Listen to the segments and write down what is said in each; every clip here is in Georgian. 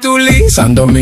Suli Sandomi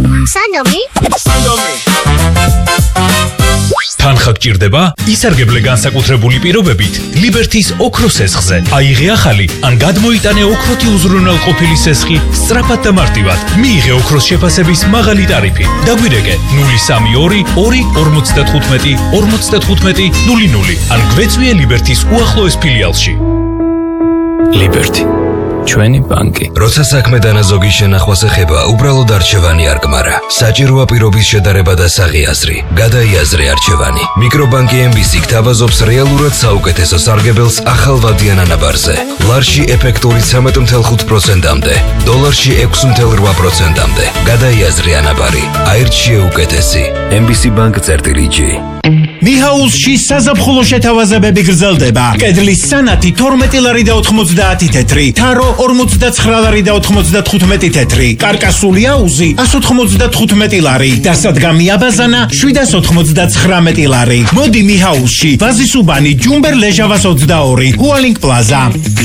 თანხა გჭირდება? ისარგებლე განსაკუთრებული პირობებით ლიბერთის ოქროს სესხზე. აიღე ახალი ან გადმოიტანე ოქროთი უზრუნველყოფილი სესხი სწრაფად და მარტივად. მიიღე ოქროს შეფასების მაღალი ტარიფი. დაგვირეკე 032 2 55 00 ან გვეწვიე ლიბერთის უახლოეს ფილიალში. ლიბერთი ჩვენი ბანკი. როცა საქმე დანაზოგი შენახვას ეხება, უბრალოდ არჩევანი არ გმარა. საჭიროა პირობის შედარება და საღიაზრი. გადაიაზრე არჩევანი. მიკრობანკი MBC გთავაზობს რეალურად საუკეთესო სარგებელს ახალვადიან ანაბარზე. ლარში ეფექტური 13.5%-მდე, დოლარში 6.8%-მდე. გადაიაზრე ანაბარი. აირჩიე უკეთესი. MBC Bank-G. მიჰაულსში საზაფხულო შეთავაზებები გრძელდება. კედლის სანათი 12 ლარი და 90 თეთრი, თარო 49 ლარი და 95 თეთრი, კარკასული აუზი 195 ლარი, დასადგამი აბაზანა 799 ლარი. მოდი მიჰაულსში, ვაზის უბანი, ჯუმბერ ლეჟავას 22, ჰუალინგ პლაზა.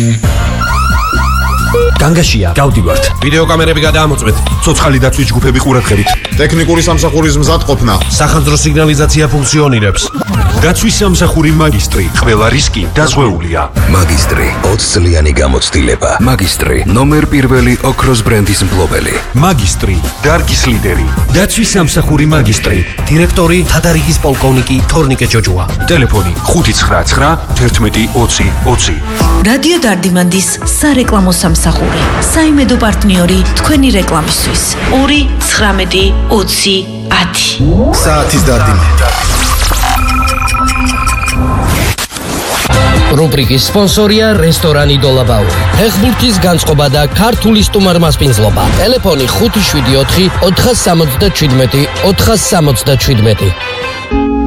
განგაშია, გავდივართ. ვიდეო კამერები გადაამოწმეთ. ცოცხალი დაცვის ჯგუფები ყურადღებით. ტექნიკური სამსახურის მზადყოფნა. სახანძრო სიგნალიზაცია ფუნქციონირებს. დაცვის სამსახური მაგისტრი. ყველა რისკი დაზღვეულია. მაგისტრი 20 წლიანი გამოცდილება. მაგისტრი ნომერ პირველი ოქროს ბრენდის მფლობელი. მაგისტრი დარგის ლიდერი. დაცვის სამსახური მაგისტრი. დირექტორი თადარიგის პოლკოვნიკი თორნიკე ჯოჯუა. ტელეფონი 599 11 20 20. რადიო დარდიმანდის სარეკლამო სამსახური. საიმედო პარტნიორი თქვენი რეკლამისთვის 219 20 10. საათის დარდიმანი. რუბრიკის სპონსორია რესტორანი დოლაბაური. ფეხბურთის განწყობა და ქართული სტუმარმასპინძლობა. ტელეფონი 574 477 477.